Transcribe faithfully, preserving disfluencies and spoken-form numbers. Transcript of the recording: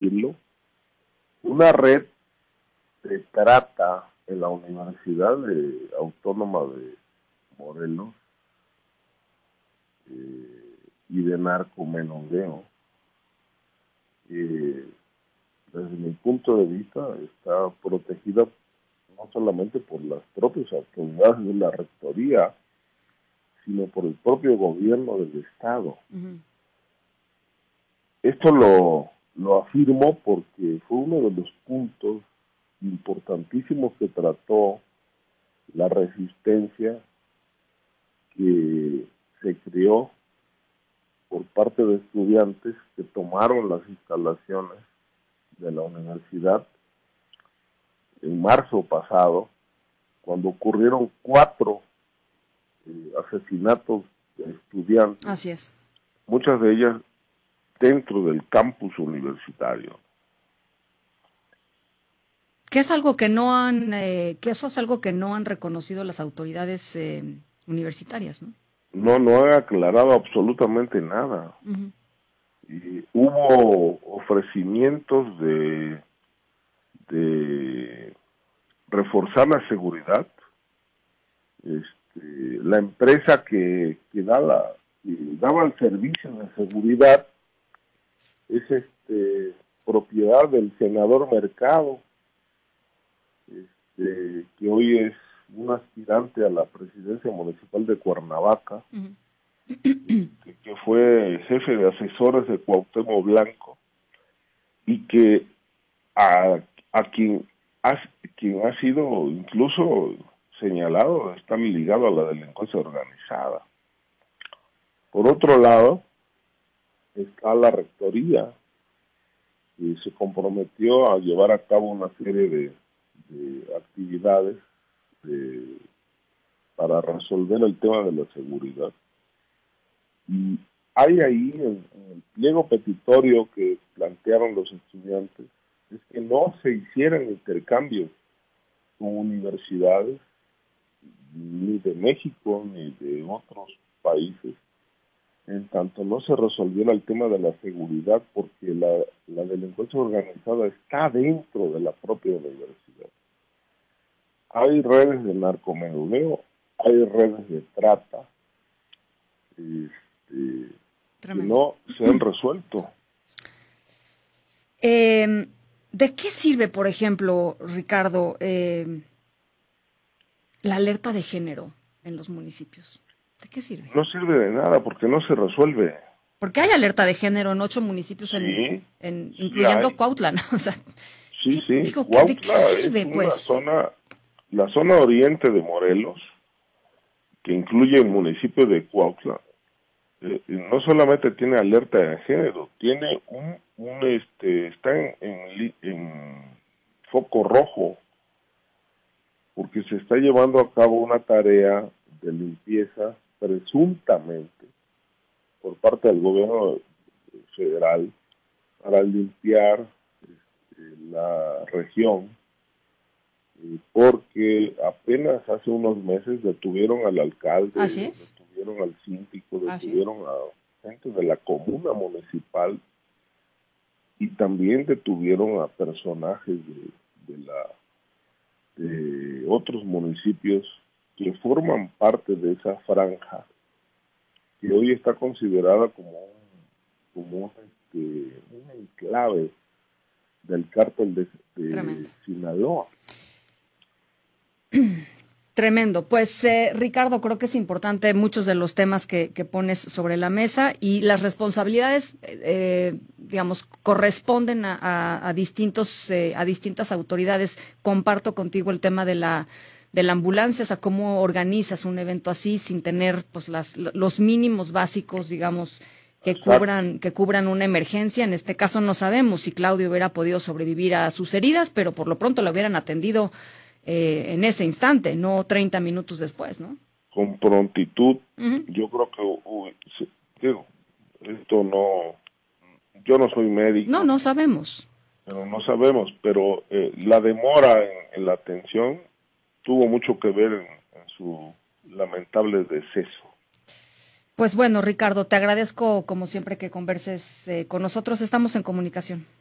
decirlo, una red de trata en la Universidad de, Autónoma de Morelos eh, y de narcomenudeo. Eh, desde mi punto de vista está protegida no solamente por las propias autoridades de la rectoría, sino por el propio gobierno del Estado. Uh-huh. Esto lo, lo afirmo porque fue uno de los puntos importantísimos que trató la resistencia que se creó por parte de estudiantes que tomaron las instalaciones de la universidad en marzo pasado, cuando ocurrieron cuatro eh, asesinatos de estudiantes. Así es. Muchas de ellas dentro del campus universitario. Que es algo que no han, eh, que eso es algo que no han reconocido las autoridades eh, universitarias, ¿no? No, no he aclarado absolutamente nada. Uh-huh. Y hubo ofrecimientos de, de reforzar la seguridad. Este, la empresa que, que, da la, que daba el servicio de seguridad es este, propiedad del senador Mercado, este, que hoy es un aspirante a la presidencia municipal de Cuernavaca, uh-huh. que, que fue jefe de asesores de Cuauhtémoc Blanco, y que a, a quien, ha, quien ha sido incluso señalado está ligado a la delincuencia organizada. Por otro lado, está la rectoría, que se comprometió a llevar a cabo una serie de, de actividades de, para resolver el tema de la seguridad. Y hay ahí, en, en el pliego petitorio que plantearon los estudiantes, es que no se hicieran intercambios con universidades, ni de México, ni de otros países, en tanto no se resolviera el tema de la seguridad, porque la, la delincuencia organizada está dentro de la propia universidad. Hay redes de narcomenudeo, hay redes de trata, este, que no se han resuelto. Eh, ¿De qué sirve, por ejemplo, Ricardo, eh, la alerta de género en los municipios? ¿De qué sirve? No sirve de nada porque no se resuelve. Porque hay alerta de género en ocho municipios, sí, en, en, incluyendo sí Cuautla, ¿no? O sea, sí, sí. Digo, Cuautla ¿de qué sirve, es una pues? zona, la zona oriente de Morelos, que incluye el municipio de Cuautla, eh, no solamente tiene alerta de género, tiene un, un este, está en, en, en foco rojo, porque se está llevando a cabo una tarea de limpieza presuntamente por parte del gobierno federal para limpiar este, la región, eh, porque apenas hace unos meses detuvieron al alcalde, ¿así es? detuvieron al síndico, detuvieron a gente de la comuna municipal y también detuvieron a personajes de, de la de otros municipios que forman parte de esa franja que hoy está considerada como un, como un, este, un enclave del cártel de, de Sinaloa. Tremendo. Pues, eh, Ricardo, creo que es importante muchos de los temas que, que pones sobre la mesa y las responsabilidades, eh, digamos, corresponden a, a, a distintos, eh, a distintas autoridades. Comparto contigo el tema de la de la ambulancia, o sea, cómo organizas un evento así sin tener, pues, las los mínimos básicos, digamos, que cubran que cubran una emergencia. En este caso no sabemos si Claudio hubiera podido sobrevivir a sus heridas, pero por lo pronto lo hubieran atendido eh, en ese instante, no treinta minutos después, ¿no? Con prontitud. Uh-huh. Yo creo que, uy, digo, esto no, yo no soy médico. No, no sabemos. Pero no sabemos, pero eh, la demora en, en la atención tuvo mucho que ver en, en su lamentable deceso. Pues bueno, Ricardo, te agradezco como siempre que converses eh, con nosotros. Estamos en comunicación.